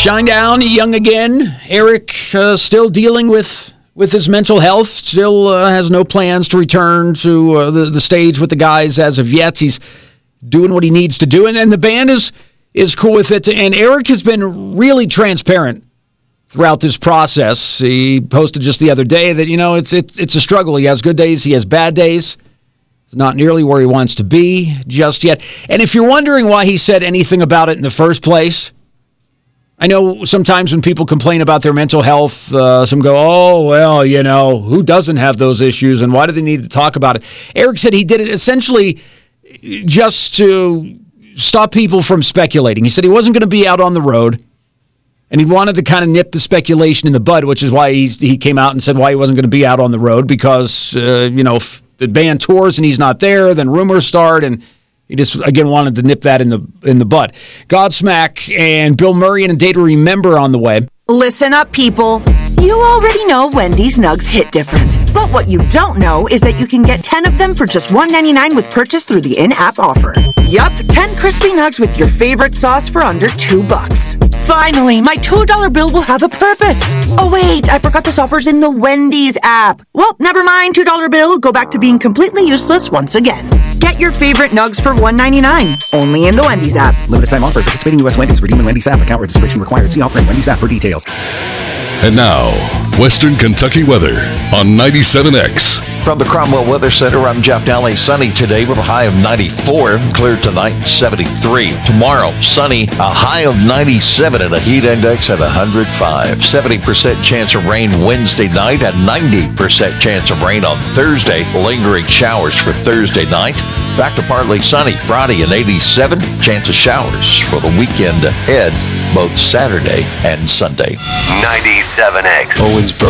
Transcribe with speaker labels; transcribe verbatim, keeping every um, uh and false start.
Speaker 1: Shinedown, young again. Eric uh, still dealing with, with his mental health. Still uh, has no plans to return to uh, the, the stage with the guys as of yet. He's doing what he needs to do. And then the band is, is cool with it. And Eric has been really transparent throughout this process. He posted just the other day that, you know, it's it, it's a struggle. He has good days. He has bad days. He's not nearly where he wants to be just yet. And if you're wondering why he said anything about it in the first place, I know sometimes when people complain about their mental health, uh, some go, oh, well, you know, who doesn't have those issues and why do they need to talk about it? Eric said he did it essentially just to stop people from speculating. He said he wasn't going to be out on the road, and he wanted to kind of nip the speculation in the bud, which is why he's, he came out and said why he wasn't going to be out on the road because, uh, you know, if the band tours and he's not there, then rumors start, and he just, again, wanted to nip that in the in the bud. Godsmack and Bill Murray and A Day to Remember on the way.
Speaker 2: Listen up, people. You already know Wendy's Nugs hit different. But what you don't know is that you can get ten of them for just one ninety-nine with purchase through the in-app offer. Yup, ten crispy nugs with your favorite sauce for under two bucks. Finally, my two dollar bill will have a purpose. Oh wait, I forgot this offer's in the Wendy's app. Well, never mind, two dollar bill, go back to being completely useless once again. Get your favorite nugs for one ninety-nine, only in the Wendy's app.
Speaker 3: Limited time offer. Participating U S Wendy's. Redeem in Wendy's app. Account registration required. See offer in Wendy's app for details.
Speaker 4: And now, Western Kentucky weather on ninety-seven X.
Speaker 5: From the Cromwell Weather Center, I'm Jeff Daly. Sunny today with a high of ninety-four. Clear tonight, seventy-three. Tomorrow, sunny, a high of ninety-seven and a heat index at one hundred five. seventy percent chance of rain Wednesday night and ninety percent chance of rain on Thursday. Lingering showers for Thursday night. Back to partly sunny Friday and eighty-seven. Chance of showers for the weekend ahead, both Saturday and Sunday.
Speaker 6: ninety-seven X.
Speaker 7: Owensboro.